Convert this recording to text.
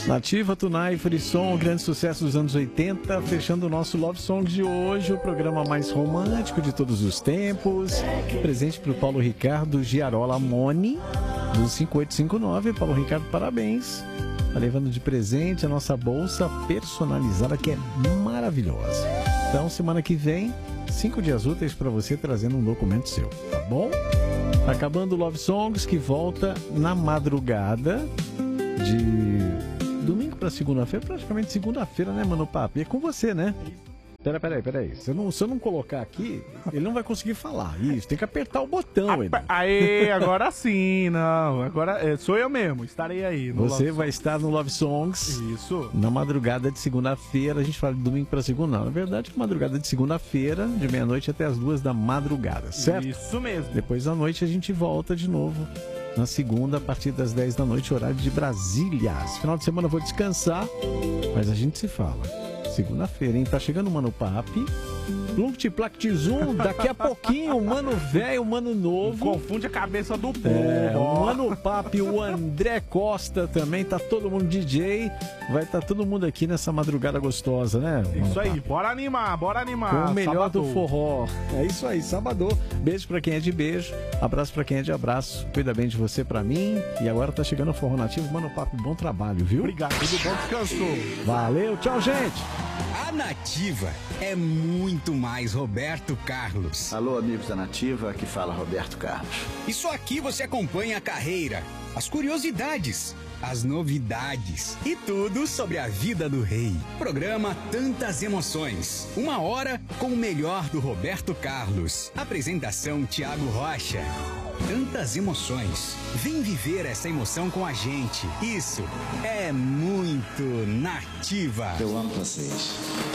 Nativa, Tunai, Frisson, grande sucesso dos anos 80, fechando o nosso Love Songs de hoje, o programa mais romântico de todos os tempos. Presente para o Paulo Ricardo Giarola Moni, do 5859. Paulo Ricardo, parabéns. Tá levando de presente a nossa bolsa personalizada, que é maravilhosa. Então, semana que vem, 5 dias úteis para você trazendo um documento seu, tá bom? Tá acabando o Love Songs, que volta na madrugada de domingo para segunda-feira, praticamente segunda-feira, né, Mano Papo? E é com você, né? Peraí. Se eu não colocar aqui, ele não vai conseguir falar. Isso, tem que apertar o botão. Aê, agora sim, não. Agora sou eu mesmo, estarei aí. Você vai estar no Love Songs. Isso. Na madrugada de segunda-feira. A gente fala de domingo para segunda. Não, na verdade, madrugada de segunda-feira, de meia-noite até as 2 da madrugada, certo? Isso mesmo. Depois da noite a gente volta de novo. Na segunda, a partir das 10 da noite, horário de Brasília. Esse final de semana eu vou descansar, mas a gente se fala. Segunda-feira, hein? Tá chegando o Mano Papi. Plunct-plact-zum, daqui a pouquinho, o Mano Velho, o Mano Novo. Confunde a cabeça do povo. O Mano Papi, o André Costa também, tá todo mundo DJ. Vai estar todo mundo aqui nessa madrugada gostosa, né? Isso aí, bora animar. Com o melhor Sabadão. do forró. É isso aí, sábado. Beijo pra quem é de beijo, abraço pra quem é de abraço. Cuida bem de você pra mim. E agora tá chegando o Forró Nativo. Mano Papi, bom trabalho, viu? Obrigado, tudo bom, descanso. Valeu, tchau, gente. A Nativa é muito mais Roberto Carlos. Alô, amigos da Nativa, aqui fala Roberto Carlos. Isso aqui você acompanha a carreira, as curiosidades, as novidades e tudo sobre a vida do rei. Programa Tantas Emoções. 1 hora com o melhor do Roberto Carlos. Apresentação Thiago Rocha. Tantas emoções. Vem viver essa emoção com a gente. Isso é muito Nativa. Eu amo vocês.